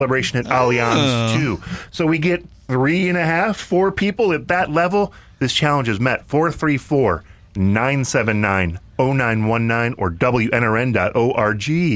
celebration at Allianz too. So we get 3.5, 4 people at that level. This challenge is met. 434-979-0919 or WNRN.org.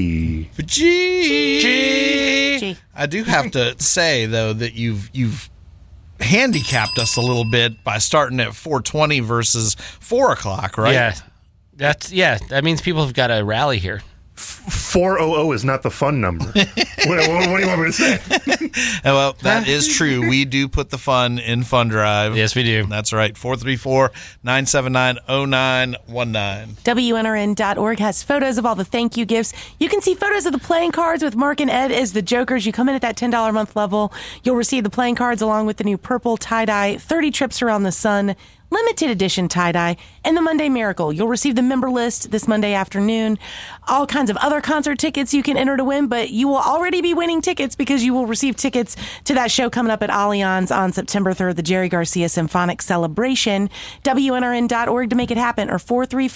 Gee. I do have to say though that you've handicapped us a little bit by starting at 4:20 versus 4 o'clock, right? Yeah, that means people have got to rally here. 400 is not the fun number. What do you want me to say? Well, that is true. We do put the fun in Fun Drive. Yes, we do. That's right. 434-979-0919. WNRN.org has photos of all the thank you gifts. You can see photos of the playing cards with Mark and Ed as the Jokers. You come in at that $10 a month level. You'll receive the playing cards along with the new purple tie-dye 30 Trips Around the Sun limited edition tie-dye, and the Monday Miracle. You'll receive the member list this Monday afternoon. All kinds of other concert tickets you can enter to win, but you will already be winning tickets because you will receive tickets to that show coming up at Allianz on September 3rd, the Jerry Garcia Symphonic Celebration. WNRN.org to make it happen, or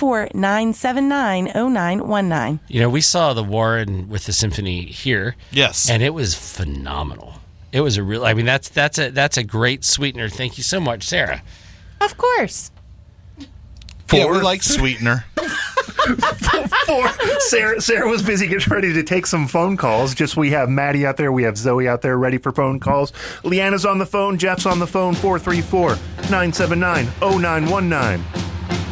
434-979-0919. You know, we saw the Warren with the symphony here. Yes. And it was phenomenal. It was that's a great sweetener. Thank you so much, Sarah. Of course. Yeah, we like sweetener. Sarah was busy getting ready to take some phone calls. We have Maddie out there. We have Zoe out there ready for phone calls. Leanna's on the phone. Jeff's on the phone. 434-979-0919.